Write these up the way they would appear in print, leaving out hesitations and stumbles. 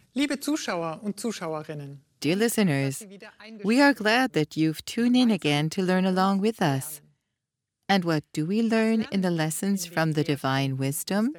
Liebe Zuschauer und Zuschauerinnen, Dear listeners, we are glad that you've tuned in again to learn along with us. And what do we learn in the lessons from the divine wisdom?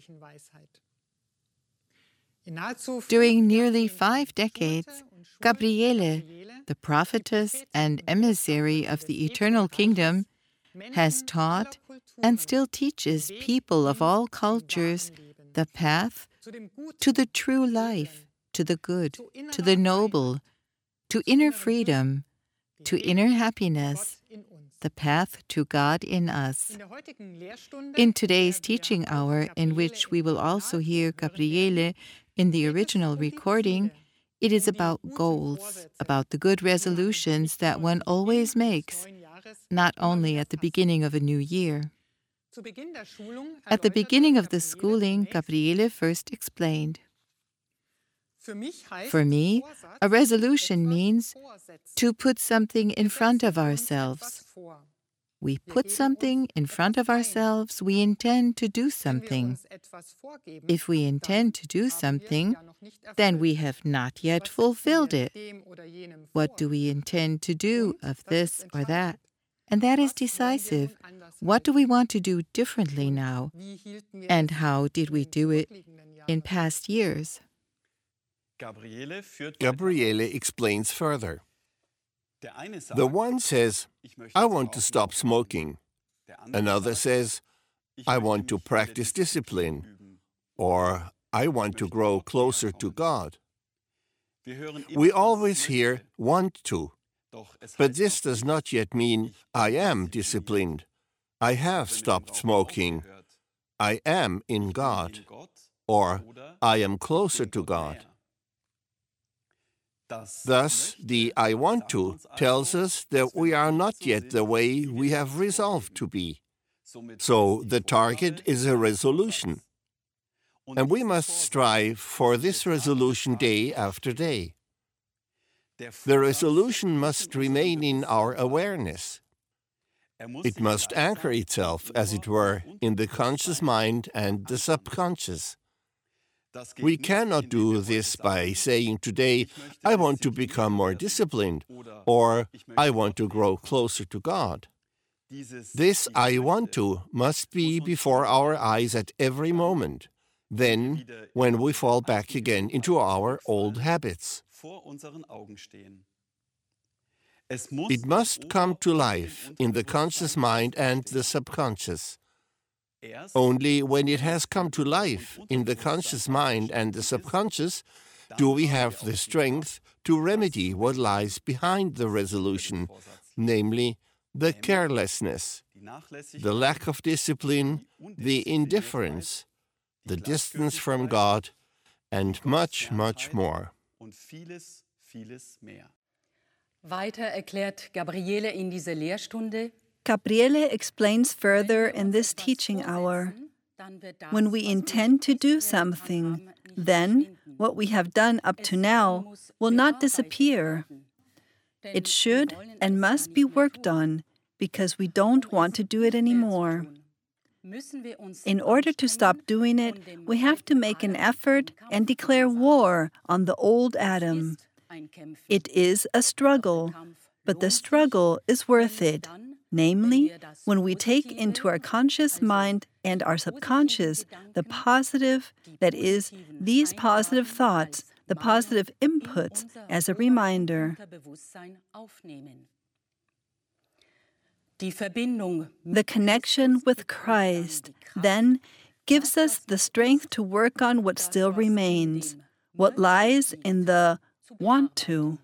During nearly 5 decades, Gabriele, the prophetess and emissary of the eternal kingdom, has taught and still teaches people of all cultures the path to the true life, to the good, to the noble, to inner freedom, to inner happiness, the path to God in us. In today's teaching hour, in which we will also hear Gabriele in the original recording, it is about goals, about the good resolutions that one always makes, not only at the beginning of a new year. At the beginning of the schooling, Gabriele first explained, for me, a resolution means to put something in front of ourselves. We put something in front of ourselves, we intend to do something. If we intend to do something, then we have not yet fulfilled it. What do we intend to do of this or that? And that is decisive. What do we want to do differently now? And how did we do it in past years? Gabriele explains further. The one says, I want to stop smoking. Another says, I want to practice discipline, or I want to grow closer to God. We always hear want to, but this does not yet mean I am disciplined. I have stopped smoking. I am in God, or I am closer to God. Thus, the I want to tells us that we are not yet the way we have resolved to be. So the target is a resolution. And we must strive for this resolution day after day. The resolution must remain in our awareness. It must anchor itself, as it were, in the conscious mind and the subconscious. We cannot do this by saying today, I want to become more disciplined, or I want to grow closer to God. This I want to must be before our eyes at every moment, then when we fall back again into our old habits. It must come to life in the conscious mind and the subconscious. Only when it has come to life in the conscious mind and the subconscious do we have the strength to remedy what lies behind the resolution, namely the carelessness, the lack of discipline, the indifference, the distance from God, and much, much more. Weiter erklärt Gabriele in dieser Lehrstunde, Gabriele explains further in this teaching hour, when we intend to do something, then what we have done up to now will not disappear. It should and must be worked on, because we don't want to do it anymore. In order to stop doing it, we have to make an effort and declare war on the old Adam. It is a struggle, but the struggle is worth it. Namely, when we take into our conscious mind and our subconscious the positive, that is, these positive thoughts, the positive inputs as a reminder. The connection with Christ then gives us the strength to work on what still remains, what lies in the want to.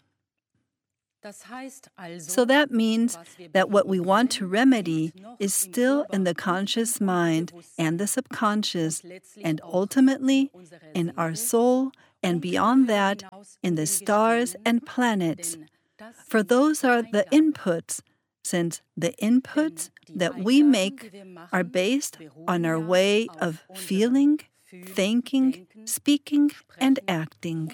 So that means that what we want to remedy is still in the conscious mind and the subconscious, and ultimately in our soul, and beyond that, in the stars and planets. For those are the inputs, since the inputs that we make are based on our way of feeling, thinking, speaking, and acting.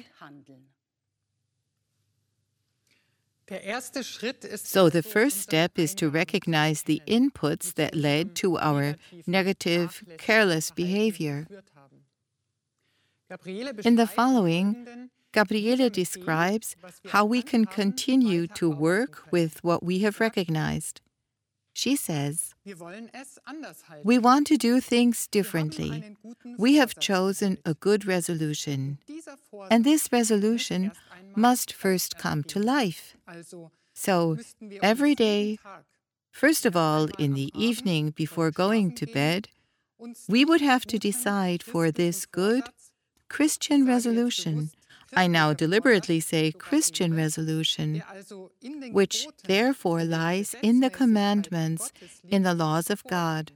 So the first step is to recognize the inputs that led to our negative, careless behavior. In the following, Gabriele describes how we can continue to work with what we have recognized. She says, "We want to do things differently. We have chosen a good resolution, and this resolution must first come to life. So, every day, first of all in the evening before going to bed, we would have to decide for this good Christian resolution. I now deliberately say Christian resolution, which therefore lies in the commandments, in the laws of God.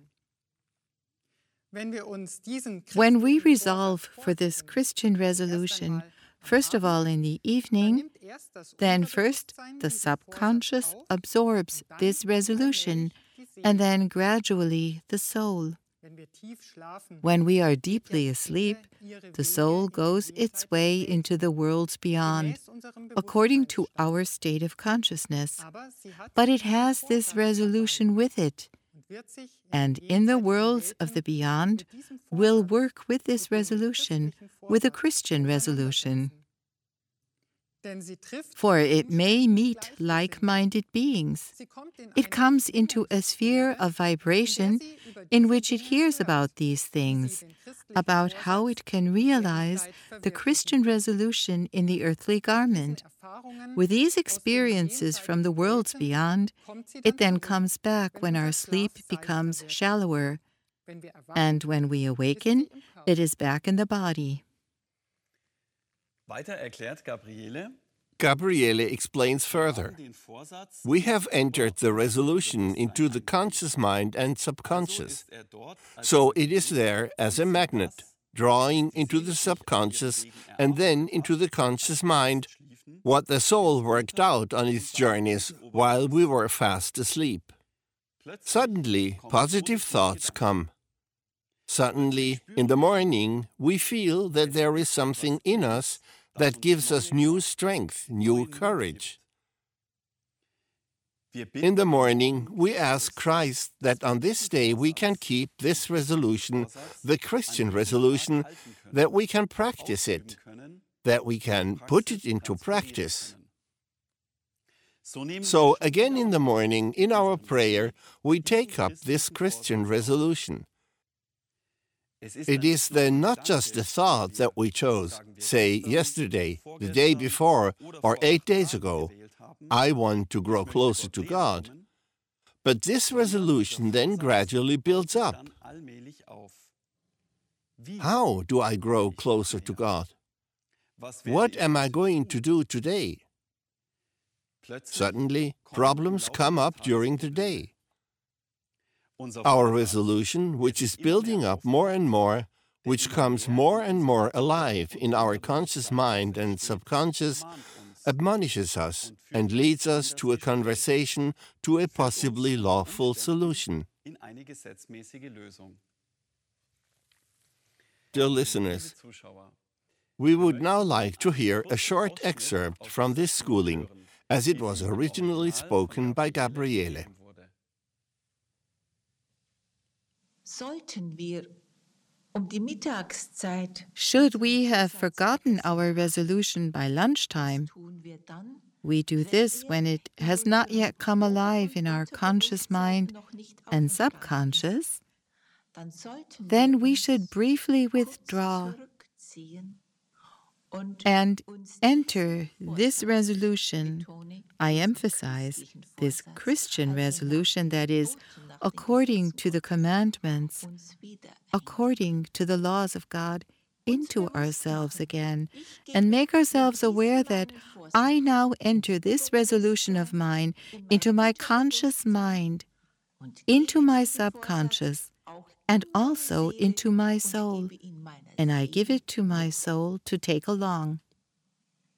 When we resolve for this Christian resolution, first of all in the evening, then first the subconscious absorbs this resolution, and then gradually the soul. When we are deeply asleep, the soul goes its way into the worlds beyond, according to our state of consciousness. But it has this resolution with it, and in the worlds of the beyond will work with this resolution, with a Christian resolution. For it may meet like-minded beings. It comes into a sphere of vibration in which it hears about these things, about how it can realize the Christian resolution in the earthly garment. With these experiences from the worlds beyond, it then comes back when our sleep becomes shallower, and when we awaken, it is back in the body." Weiter erklärt Gabriele, Gabriele explains further. We have entered the resolution into the conscious mind and subconscious. So it is there as a magnet, drawing into the subconscious and then into the conscious mind what the soul worked out on its journeys while we were fast asleep. Suddenly, positive thoughts come. Suddenly, in the morning, we feel that there is something in us that gives us new strength, new courage. In the morning, we ask Christ that on this day we can keep this resolution, the Christian resolution, that we can practice it, that we can put it into practice. So again in the morning, in our prayer, we take up this Christian resolution. It is then not just a thought that we chose, say yesterday, the day before, or 8 days ago, I want to grow closer to God. But this resolution then gradually builds up. How do I grow closer to God? What am I going to do today? Suddenly, problems come up during the day. Our resolution, which is building up more and more, which comes more and more alive in our conscious mind and subconscious, admonishes us and leads us to a conversation, to a possibly lawful solution. Dear listeners, we would now like to hear a short excerpt from this schooling, as it was originally spoken by Gabriele. Should we have forgotten our resolution by lunchtime, we do this when it has not yet come alive in our conscious mind and subconscious, then we should briefly withdraw and enter this resolution. I emphasize this Christian resolution that is according to the commandments, according to the laws of God, into ourselves again, and make ourselves aware that I now enter this resolution of mine into my conscious mind, into my subconscious, and also into my soul, and I give it to my soul to take along.